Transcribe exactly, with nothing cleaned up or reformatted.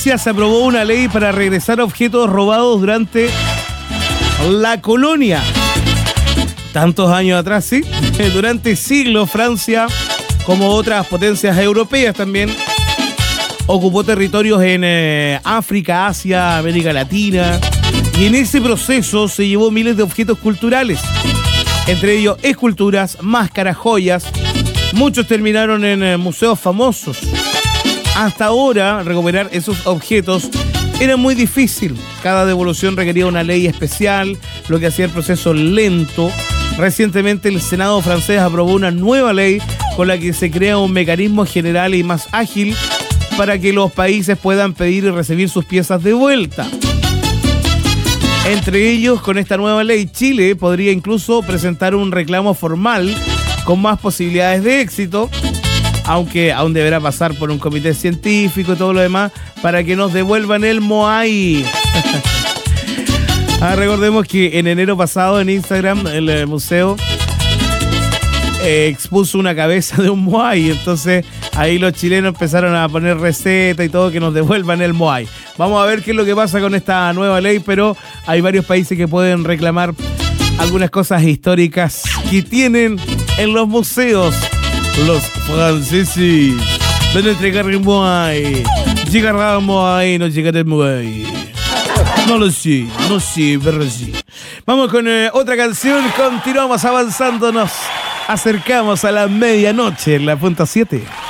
Francia se aprobó una ley para regresar objetos robados durante la colonia. Tantos años atrás, sí. Durante siglos, Francia, como otras potencias europeas también, ocupó territorios en eh, África, Asia, América Latina. Y en ese proceso se llevó miles de objetos culturales. Entre ellos, esculturas, máscaras, joyas. Muchos terminaron en eh, museos famosos. Hasta ahora, recuperar esos objetos era muy difícil. Cada devolución requería una ley especial, lo que hacía el proceso lento. Recientemente el Senado francés aprobó una nueva ley con la que se crea un mecanismo general y más ágil para que los países puedan pedir y recibir sus piezas de vuelta. Entre ellos, con esta nueva ley, Chile podría incluso presentar un reclamo formal con más posibilidades de éxito, aunque aún deberá pasar por un comité científico y todo lo demás para que nos devuelvan el Moai. Ah, recordemos que en enero pasado en Instagram el, el museo eh, expuso una cabeza de un Moai. Entonces ahí los chilenos empezaron a poner receta y todo, que nos devuelvan el Moai. Vamos a ver qué es lo que pasa con esta nueva ley, pero hay varios países que pueden reclamar algunas cosas históricas que tienen en los museos. Los franceses van a entregar el Moai. Llegará el Moai, no llegará el Moai. No lo sé, no sé, pero sí. Vamos con eh, otra canción, continuamos avanzando, nos acercamos a la medianoche en la punta siete.